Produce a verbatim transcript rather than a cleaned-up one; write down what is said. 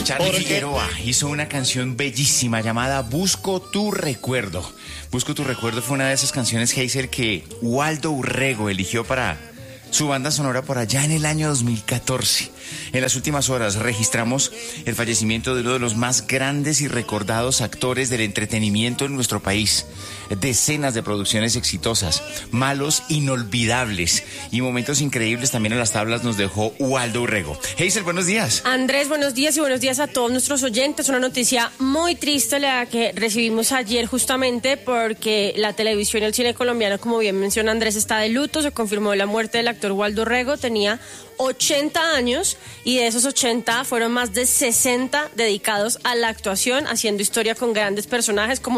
Charly Figueroa hizo una canción bellísima llamada Busco tu recuerdo. Busco tu recuerdo fue una de esas canciones, Hazel, que Waldo Urrego eligió para su banda sonora por allá en el año dos mil catorce. En las últimas horas registramos el fallecimiento de uno de los más grandes y recordados actores del entretenimiento en nuestro país. Decenas de producciones exitosas, malos inolvidables y momentos increíbles también en las tablas nos dejó Waldo Urrego. Hazel, buenos días. Andrés, buenos días y buenos días a todos nuestros oyentes. Una noticia muy triste la que recibimos ayer justamente porque la televisión y el cine colombiano, como bien menciona Andrés, está de luto. Se confirmó la muerte del actor Waldo Urrego. Tenía ochenta años y de esos ochenta fueron más de sesenta dedicados a la actuación, haciendo historia con grandes personajes como